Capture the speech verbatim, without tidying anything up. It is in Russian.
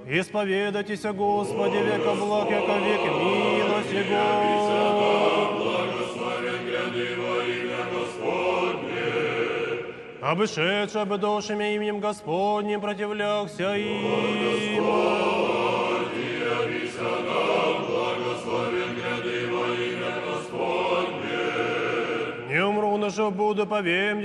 Исповедайтесь, Господи, века благ, яко век милость Его. Обышедший обдошими именем Господним противлялся им. Не умру, но жив буду, повем